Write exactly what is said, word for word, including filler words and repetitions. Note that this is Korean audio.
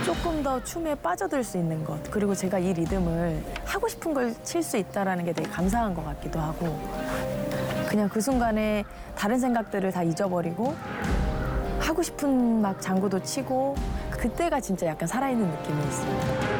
조금 더 춤에 빠져들 수 있는 것, 그리고 제가 이 리듬을 하고 싶은 걸 칠 수 있다는 게 되게 감사한 것 같기도 하고, 그냥 그 순간에 다른 생각들을 다 잊어버리고 하고 싶은 막 장구도 치고, 그때가 진짜 약간 살아있는 느낌이 있어요.